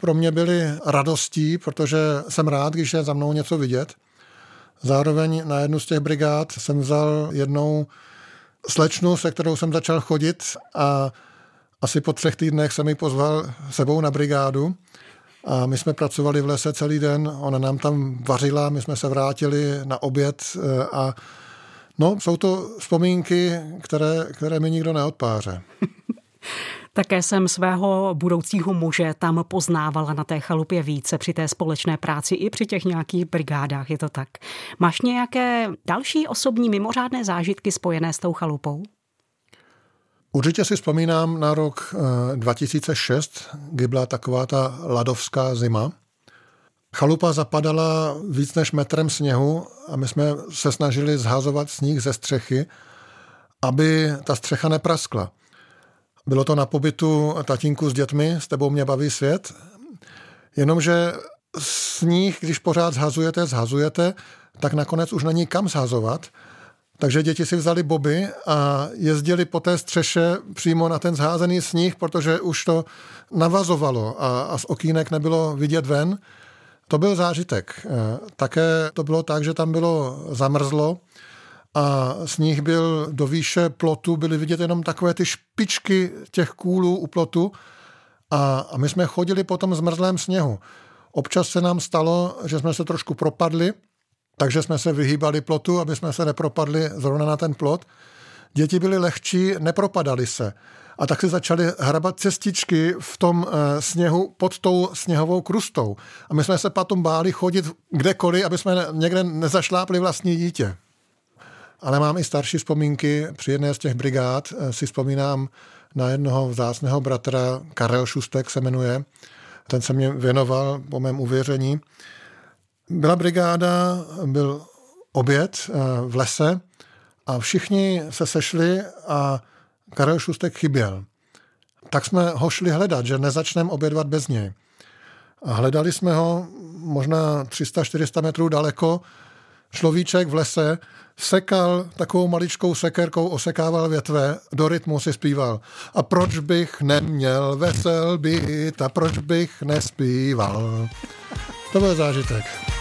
pro mě byly radostí, protože jsem rád, když je za mnou něco vidět. Zároveň na jednu z těch brigád jsem vzal jednou slečnu, se kterou jsem začal chodit a asi po 3 týdnech jsem ji pozval sebou na brigádu a my jsme pracovali v lese celý den, ona nám tam vařila, my jsme se vrátili na oběd a no, jsou to vzpomínky, které mi nikdo neodpáře. Také jsem svého budoucího muže tam poznávala na té chalupě více při té společné práci i při těch nějakých brigádách, je to tak. Máš nějaké další osobní mimořádné zážitky spojené s tou chalupou? Určitě si vzpomínám na rok 2006, kdy byla taková ta ladovská zima. Chalupa zapadala víc než metrem sněhu a my jsme se snažili zhazovat sníh ze střechy, aby ta střecha nepraskla. Bylo to na pobytu tatínku s dětmi, S tebou mě baví svět, jenomže sníh, když pořád zhazujete, tak nakonec už není kam zhazovat. Takže děti si vzali boby a jezdili po té střeše přímo na ten zházený sníh, protože už to navazovalo a z okýnek nebylo vidět ven. To byl zážitek. Také to bylo tak, že tam bylo zamrzlo a sníh byl do výše plotu, byly vidět jenom takové ty špičky těch kůlů u plotu a my jsme chodili po tom zmrzlém sněhu. Občas se nám stalo, že jsme se trošku propadli, takže jsme se vyhýbali plotu, aby jsme se nepropadli zrovna na ten plot. Děti byly lehčí, nepropadali se. A tak si začali hrabat cestičky v tom sněhu pod tou sněhovou krustou. A my jsme se potom báli chodit kdekoliv, aby jsme někde nezašlápli vlastní dítě. Ale mám i starší vzpomínky. Při jedné z těch brigád si vzpomínám na jednoho vzácného bratra, Karel Šustek se jmenuje. Ten se mě věnoval po mém uvěření. Byla brigáda, byl oběd v lese a všichni se sešli a Karel Šustek chyběl. Tak jsme ho šli hledat, že nezačneme obědvat bez něj. A hledali jsme ho možná 300-400 metrů daleko. Človíček v lese sekal takovou maličkou sekerkou, osekával větve, do rytmu si zpíval. A proč bych neměl vesel být a proč bych nespíval. To byl zážitek.